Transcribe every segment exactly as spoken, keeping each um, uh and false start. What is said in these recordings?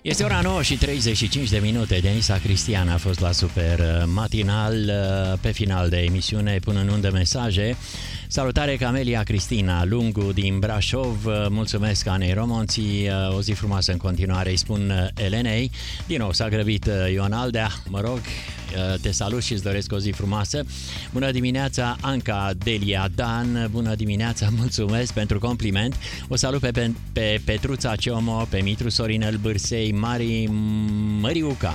Este ora nouă și treizeci și cinci de minute. Denisa Cristian a fost la Super Matinal. Pe final de emisiune pun în undă mesaje. Salutare Camelia Cristina Lungu din Brașov. Mulțumesc Anei Romonții. O zi frumoasă în continuare îi spun Elenei. Din nou s-a grăbit Ioan Aldea. Mă rog, te salut și îți doresc o zi frumoasă. Bună dimineața Anca Delia Dan. Bună dimineața, mulțumesc pentru compliment. O salut pe, pe Petruța Ciomo, pe Mitru Sorinel Bârsei, Mari Măriuca.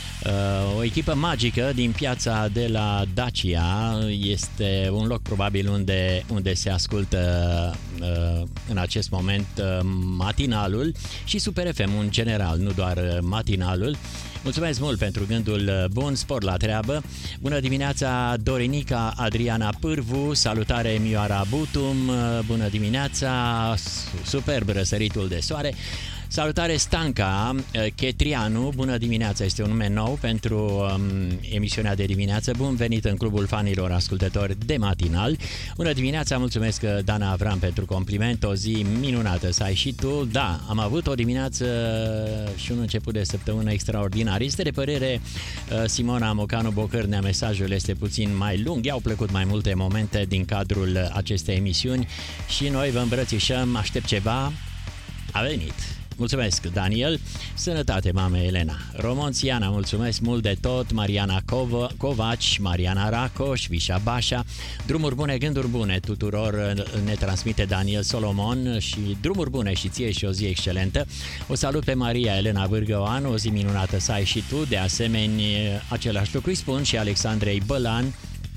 O echipă magică din piața de la Dacia. Este un loc probabil unde, unde se ascultă în acest moment matinalul și Super F M în general, nu doar matinalul. Mulțumesc mult pentru gândul bun, spor la treabă. Bună dimineața Dorinica Adriana Pârvu, salutare Mioara Butum, bună dimineața, superb răsăritul de soare. Salutare Stanca Chetrianu, bună dimineața, este un nume nou pentru um, emisiunea de dimineață. Bun venit în clubul fanilor ascultători de matinal. Bună dimineața, mulțumesc Dana Avram pentru compliment, o zi minunată să ai și tu. Da, am avut o dimineață și un început de săptămână extraordinar. Este de părere Simona Mocanu Bocârnea, mesajul este puțin mai lung, i-au plăcut mai multe momente din cadrul acestei emisiuni și noi vă îmbrățișăm, aștept ceva, a venit. Mulțumesc, Daniel. Sănătate, mame Elena. Romonțiana, mulțumesc mult de tot. Mariana Cov- Covaci, Mariana Racoș, Vișa Bașa. Drumuri bune, gânduri bune tuturor ne transmite Daniel Solomon și drumuri bune și ție și o zi excelentă. O salut pe Maria Elena Vârgăoan, o zi minunată să ai și tu. De asemenea, același lucru îi spun și Alexandrei Bălan,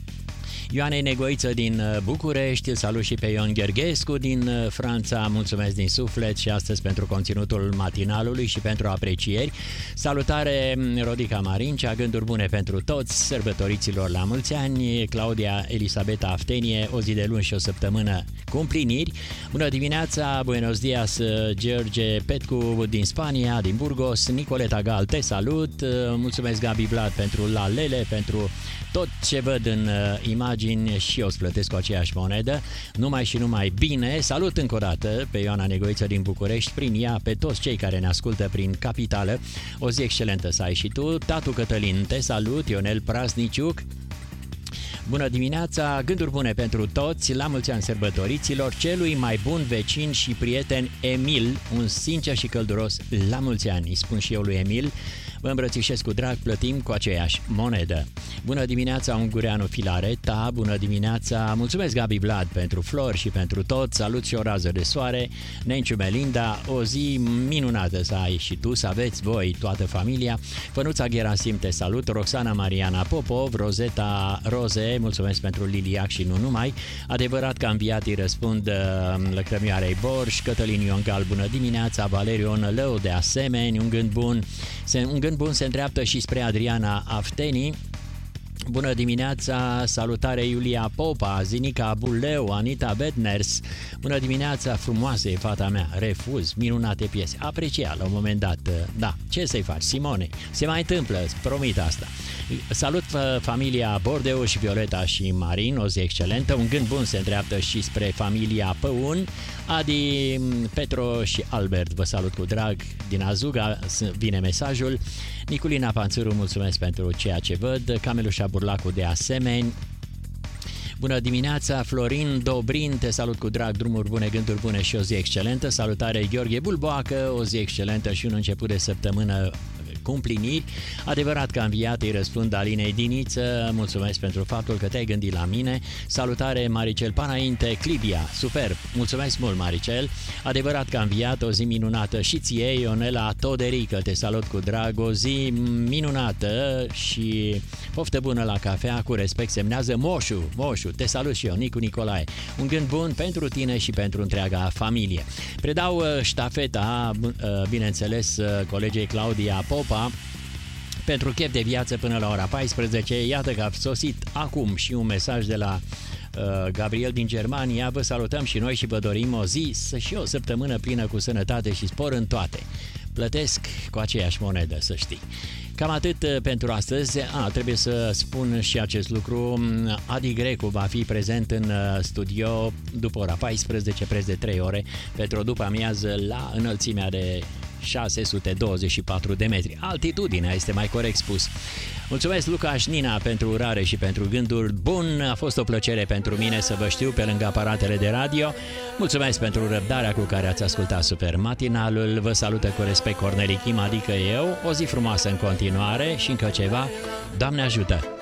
Ioanei Negoiță din București, salut și pe Ion Gherghescu din Franța, mulțumesc din suflet și astăzi pentru conținutul matinalului și pentru aprecieri. Salutare Rodica Marincea, gânduri bune pentru toți sărbătoriților la mulți ani. Claudia Elisabeta Aftenie, o zi de luni și o săptămână cu împliniri. Bună dimineața, buenos dias George Petcu din Spania, din Burgos. Nicoleta Gal, te salut, mulțumesc Gabi Vlad pentru la lele, pentru tot ce văd în imagine și eu îți plătesc cu aceeași monedă. Numai și numai bine. Salut încă o dată pe Ioana Negoiță din București, prin ea pe toți cei care ne ascultă prin capitală. O zi excelentă să ai și tu. Tatu Cătălin, te salut. Ionel Prasniciuc, bună dimineața, gânduri bune pentru toți, la mulți ani sărbătoriților, celui mai bun vecin și prieten Emil, un sincer și călduros la mulți ani, îi spun și eu lui Emil. Vă îmbrățișez cu drag, plătim cu aceeași monedă. Bună dimineața, Ungureanu Filareta, bună dimineața, mulțumesc Gabi Vlad pentru flori și pentru tot, salut și o rază de soare, Nenciu Melinda, o zi minunată să ai și tu, să aveți voi toată familia. Fănuța Gherasim, te salut, Roxana Mariana Popov, Rozeta Roze, mulțumesc pentru Liliac și nu numai, adevărat că am înviat, îi răspund Lăcrămioarei Borș, Cătălin Iongal, bună dimineața, Valeriu Onălău, de asemenea, un gând bun, un gând bun se îndreaptă și spre Adriana Afteni. Bună dimineața, salutare Iulia Popa, Zinica Buleu, Anita Bedners. Bună dimineața, frumoasă e fata mea, refuz, minunate piese. Aprecia la un moment dat, da, ce să-i faci, Simone? Se mai întâmplă, îți promit asta. Salut familia Bordeuș, Violeta și Marin, o zi excelentă. Un gând bun se îndreaptă și spre familia Păun. Adi, Petro și Albert, vă salut cu drag din Azuga, vine mesajul. Niculina Panțuru, mulțumesc pentru ceea ce văd. Camelușa Burlacu de asemenea. Bună dimineața, Florin Dobrin, te salut cu drag, drumuri bune, gânduri bune și o zi excelentă. Salutare Gheorghe Bulboacă, o zi excelentă și un început de săptămână cu împliniri. Adevărat că am înviat, îi răspund Alinei Diniță, mulțumesc pentru faptul că te-ai gândit la mine. Salutare Maricel Panainte, Clibia, superb, mulțumesc mult Maricel. Adevărat că am înviat, o zi minunată și ție, Ionela Toderică, te salut cu drag, o zi minunată și poftă bună la cafea, cu respect semnează Moșu, Moșu, te salut și eu, Nicu Nicolae. Un gând bun pentru tine și pentru întreaga familie. Predau ștafeta, bineînțeles, colegei Claudia Popa, pentru chef de viață până la ora paisprezece. Iată că a sosit acum și un mesaj de la uh, Gabriel din Germania. Vă salutăm și noi și vă dorim o zi și o săptămână plină cu sănătate și spor în toate. Plătesc cu aceeași monedă, să știi. Cam atât pentru astăzi. A, trebuie să spun și acest lucru. Adi Grecu va fi prezent în studio după ora paisprezece, preț de trei ore, pentru o după amiază la înălțimea de șase sute douăzeci și patru de metri. Altitudinea este mai corect spus. Mulțumesc, Luca și Nina, pentru urare și pentru gânduri. Bun, a fost o plăcere pentru mine să vă știu pe lângă aparatele de radio. Mulțumesc pentru răbdarea cu care ați ascultat Super Matinalul. Vă salută cu respect Corneli Chim, adică eu. O zi frumoasă în continuare și încă ceva. Doamne ajută!